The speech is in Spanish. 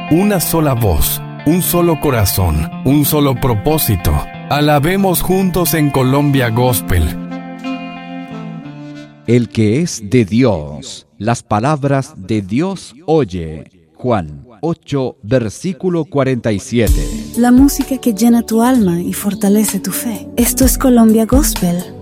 una sola voz, un solo corazón, un solo propósito. Alabemos juntos en Colombia Gospel. El que es de Dios, las palabras de Dios oye. Juan 8, versículo 47. La música que llena tu alma y fortalece tu fe. Esto es Colombia Gospel